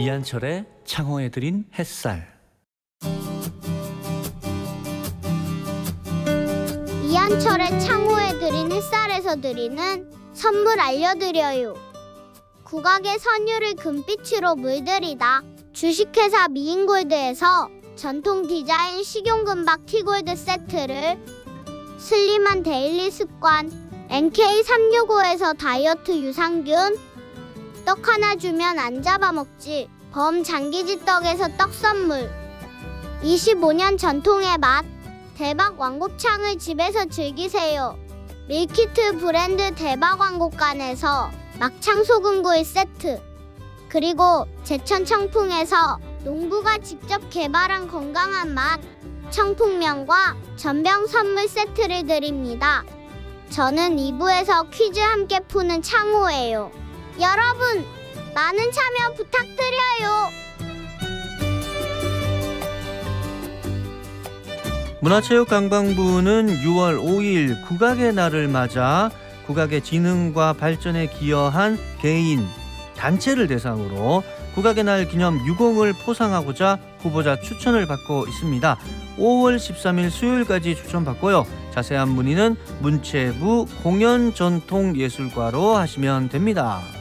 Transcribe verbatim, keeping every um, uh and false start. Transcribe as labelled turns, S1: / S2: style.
S1: 이한철의 창호에 드린 햇살.
S2: 이한철의 창호에 드린 햇살에서 드리는 선물 알려드려요. 국악의 선율을 금빛으로 물들이다. 주식회사 미인골드에서 전통 디자인 식용금박 티골드 세트를, 슬림한 데일리 습관 엔케이 삼육오에서 다이어트 유산균, 떡 하나 주면 안 잡아먹지 범장기지 떡에서 떡 선물, 이십오 년 전통의 맛 대박 왕곱창을 집에서 즐기세요. 밀키트 브랜드 대박 왕곱간에서 막창 소금구이 세트, 그리고 제천 청풍에서 농부가 직접 개발한 건강한 맛 청풍면과 전병 선물 세트를 드립니다. 저는 이 부에서 퀴즈 함께 푸는 창호예요. 여러분, 많은 참여 부탁드려요.
S1: 문화체육관광부는 유월 오일 국악의 날을 맞아 국악의 진흥과 발전에 기여한 개인, 단체를 대상으로 국악의 날 기념 유공을 포상하고자 후보자 추천을 받고 있습니다. 오월 십삼일 수요일까지 추천받고요. 자세한 문의는 문체부 공연전통예술과로 하시면 됩니다.